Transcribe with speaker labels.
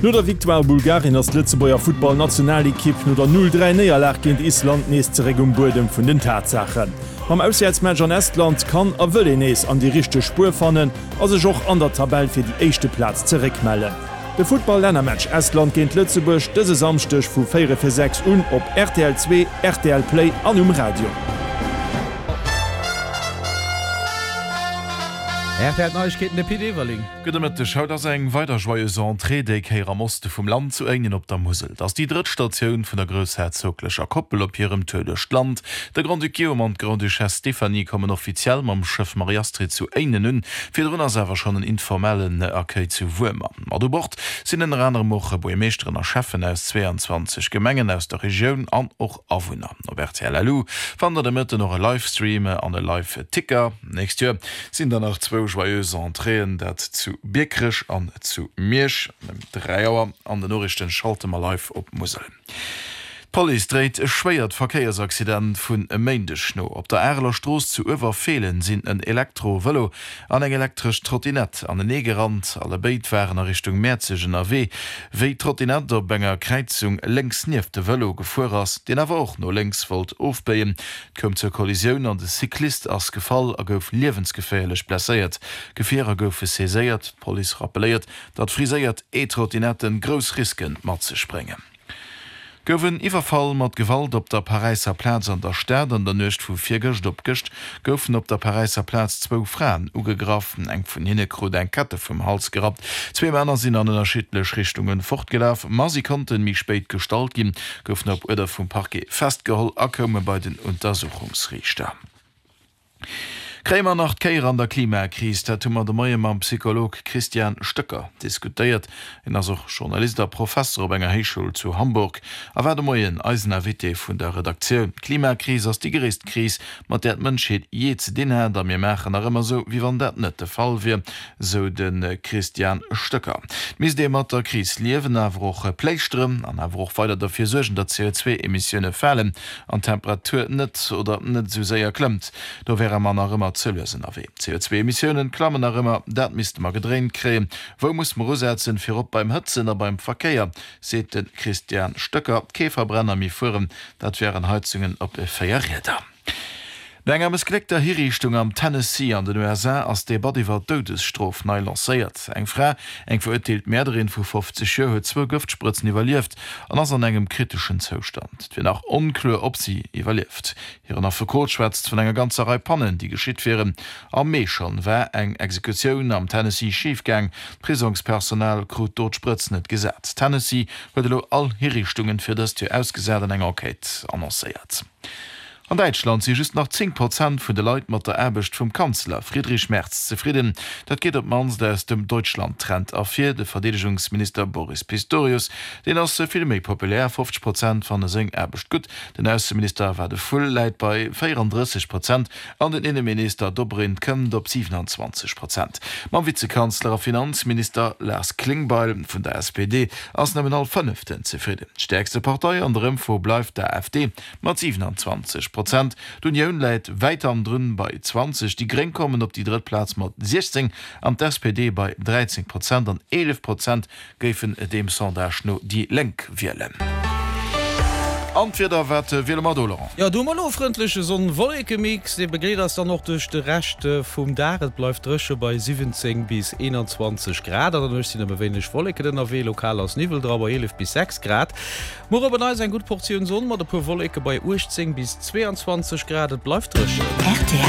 Speaker 1: Nur der Victoire Bulgarien als Lützebauer Football-Nationalequipe nur der 0-3 Niederlage gegen Island nächste Regumburdem von den Tatsachen. Beim Auswärtsmatch an Estland kann Willenes an die richtige Spur fannen, also auch an der Tabelle für die erste Platz zurückmelden. Der Football-Ländermatch Estland gegen Lützeburg diese Samstag von 4:06 auf RTL 2, RTL Play und Radio.
Speaker 2: RTL Neuigkeiten der PD-Verling.
Speaker 3: Gedemmet schaut ass eng weiter joyeuse Entrée déi Keier Moste vum Land zu engen op der Musel. Dats die Drittstation vun der grösherzoglecher Koppel op hirem tödecht Land. Der Grand Dukéum an Grand Duchesse Stephanie kommen offiziell mam Chef Mariastri zu einen hun, fir runnner sewer schon en informellen Erkei zu Wumer. Ma du bord sinn en Renner Moche boe Meestrenner Chefen aus 22 Gemengen aus der Region an och Awunner. Op RTL Alou fan der Mitte noch e Livestreame an e Live-Ticker. Nächst Jahr sind dann noch 2 joyeuse Entreen dat zu Bierkrich an zu Miersch, 3 Joer an den Norrichten schalte mal live op Musel. Police dreht e schwéiert Verkehrsaccident vun e Meindechno. Op der Erler Stroos zu iwwerfehlen sinn en Elektrovelo an eng elektrisch Trottinett an den Negerrand, alle Beit waren er Richtung Merzegen AW, wéi Trottinett der Benger Kreizung längs nief de Velo gefuer ass, den awer auch no längs wollt aufbeien, kom zur Kollisioun an de Cyklist ass Gefall gouf liewensgefährlich blesséiert. Gefährer goufe seséiert, Police rappeliert, dat friséiert E-Trottinetten gros Risken mat ze sprengen. Gowen Iwerfall mat Gewalt op der Pariser Platz an der Stad an der Nøcht vu 4 Gëcht opgecht, goufen op der Pariser Platz 2 Fraen ugegrafen, eng vun hinne krut eng Katte vum Hals gerat. 2 Männer sinn an unterschiedlech Richtungen fortgelaf, ma sie konnten mich spéit stalt gin, goufen op Uder vum Parquet festgeholl akomme bei den Untersuchungsrichter. Krämer nach Keier an der Klimakrise, dat hummer de Meier mam Psycholog Christian Stöcker diskutiert, en as Journalist der Professor op enger Heichschule zu Hamburg, awer de Moien Eisener Witte vun der Redaktion. Klimakrise ass die gerist Krise, mat dat Mënscheet je ze Din her, da mir Mächen er immer so, wie wann dat net de Fall wie, so den Christian Stöcker. Mis de mat der Krise liewen awoch Pleichstrm, an awoch weiter dafir sorgen, dat CO2-Emissionioune fallen, an Temperatur net oder net so séier klemmt. Da wäre man er immer zu lösen awe. CO2-Emissionen klammen er immer, dat misst ma gedrehen kreen. Wo muss man rosetzen fir op beim Hëtzen oder beim Verkeier, seht den Christian Stöcker, Käferbrenner mi fuhren, dat wären Heizungen op e Feierräder. Länger missglekter Hinrichtung am Tennessee an den USA als Debatte iwwer Todesstrof neu lanciert. Eng Frau, eng verurteilt Mörderin vu 50 Jahre, 2 Giftspritzen überlebt an ass an engem kritischen Zustand. Wie nach unklar, ob sie überlebt. Hier nach Verkot schwätzt von enger ganzer Reihe Pannen, die geschieht wären. Am Mai schon war eng Exekution am Tennessee schiefgang, Prisungspersonal krut dort Spritzen net gesetzt. Tennessee wurde all Hinrichtungen für das Tür ausgesät an enger Enquete annonciert. An Deutschland sie just nach 10% vun de Leiit mat der Erbecht vum Kanzler Friedrich Merz zufrieden. Dat geht op mans der aus dem Deutschland-Trend afir de Verteidigungsminister Boris Pistorius, den as viel méi populär 50% van der seng Erbecht gut. Den Außenminister war de Full Leiit bei 34% an den Innenminister Dobrindt këmmt op 27%. Man Vizekanzler Finanzminister Lars Klingbeil vun der SPD ass nominal 5 zufrieden. Stärkste Partei an der Info bleif der AfD mat 27%. D'Union läit weiter am drnnen bei 20, die Greng kommen op die Drittplatz mat 16, an der SPD bei 13%, an 11% géiffen dem Sondage no die Lenkwielen. Anfirder wette Willem Dollar.
Speaker 2: Ja, du mal freundliche so Wolkemix, der begleet das dann noch durch de Rechte vom Daret bleibt Rösche bei 17 bis 21 Grad. Dann ist sie wenig Wolke, denn AW lokal aus Nivel aber 11 bis 6 Grad. Morgen ist eine gute Portion Sonne, mit der Wolke bei 18 bis 22 Grad bleibt Rösche.